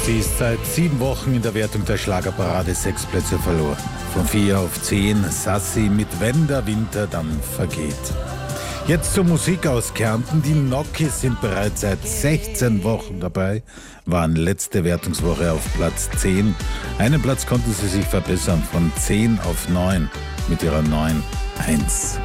Sie ist seit 7 Wochen in der Wertung der Schlagerparade 6 Plätze verloren. Von 4 auf 10 Sassi mit Wenn der Winter dann vergeht. Jetzt zur Musik aus Kärnten. Die Nokis sind bereits seit 16 Wochen dabei, waren letzte Wertungswoche auf Platz 10. Einen Platz konnten sie sich verbessern, von 10 auf 9 mit ihrer 9-1.